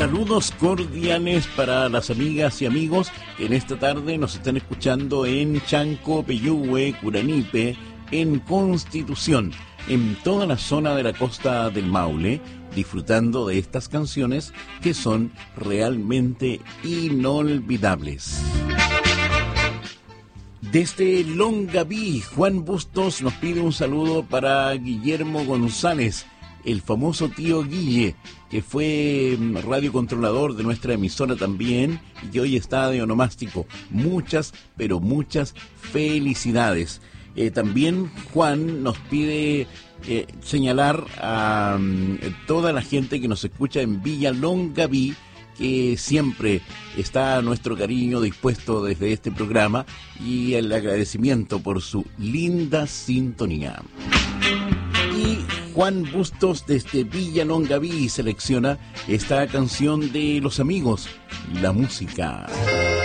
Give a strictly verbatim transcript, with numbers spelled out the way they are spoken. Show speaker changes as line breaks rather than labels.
Saludos cordiales para las amigas y amigos que en esta tarde nos están escuchando en Chanco, Peyúgue, Curanipe, en Constitución, en toda la zona de la costa del Maule, disfrutando de estas canciones que son realmente inolvidables. Desde Longaví, Juan Bustos nos pide un saludo para Guillermo González, el famoso tío Guille, que fue radiocontrolador de nuestra emisora también y que hoy está de onomástico. Muchas, pero muchas felicidades. Eh, también Juan nos pide eh, señalar a um, toda la gente que nos escucha en Villa Longaví, que siempre está a nuestro cariño dispuesto desde este programa, y el agradecimiento por su linda sintonía. Y Juan Bustos desde Villa Longaví selecciona esta canción de Los Amigos, La Música.